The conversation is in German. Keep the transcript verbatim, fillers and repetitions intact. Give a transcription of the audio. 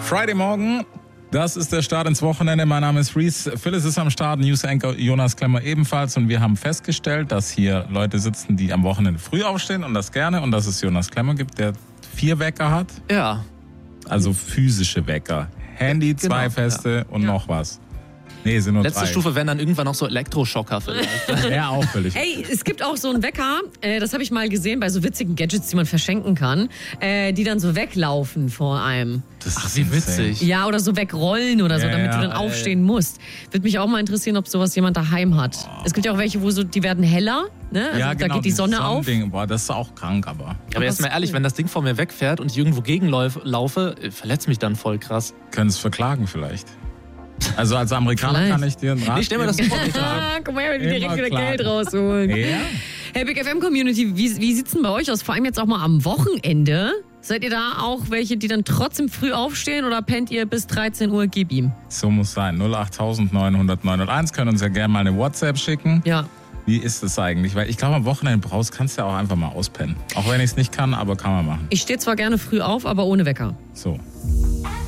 Friday Morgen, das ist der Start ins Wochenende. Mein Name ist Reese. Phyllis ist am Start, News Anchor Jonas Klemmer ebenfalls. Und wir haben festgestellt, dass hier Leute sitzen, die am Wochenende früh aufstehen und das gerne. Und dass es Jonas Klemmer gibt, der vier Wecker hat. Ja. Also physische Wecker. Handy, genau, zwei feste ja. und ja. noch was. Nee, sind nur Letzte drei. Stufe wären dann irgendwann noch so Elektroschocker vielleicht. Ja, auch völlig. Ey, es gibt auch so einen Wecker, äh, das habe ich mal gesehen bei so witzigen Gadgets, die man verschenken kann, äh, die dann so weglaufen vor einem. Das Ach, ist wie insane. witzig. Ja, oder so wegrollen oder so, Ja, damit ja, du dann ey. aufstehen musst. Würde mich auch mal interessieren, ob sowas jemand daheim hat. Es gibt ja auch welche, wo so, die werden heller, ne? Also Ja, da genau, geht die Sonne auf. Sonnending. Boah, das ist auch krank, aber. Aber jetzt mal ehrlich, wenn das Ding vor mir wegfährt und ich irgendwo gegenlaufe, verletzt mich dann voll krass. Können es verklagen vielleicht. Also als Amerikaner Vielleicht. kann ich dir einen Rat Nee, stell mir das geben. vor. Ah, guck mal, her, wie die Immer direkt wieder klar. Geld rausholen. Ja? Hey, Big F M Community, wie, wie sieht's denn bei euch aus? Vor allem jetzt auch mal am Wochenende. Seid ihr da auch welche, die dann trotzdem früh aufstehen oder pennt ihr bis dreizehn Uhr? Gib ihm. So muss sein. null acht neun null null neun null eins können uns ja gerne mal eine WhatsApp schicken. Ja. Wie ist es eigentlich? Weil ich glaube, am Wochenende brauchst kannst du ja auch einfach mal auspennen. Auch wenn ich es nicht kann, aber kann man machen. Ich stehe zwar gerne früh auf, aber ohne Wecker. So.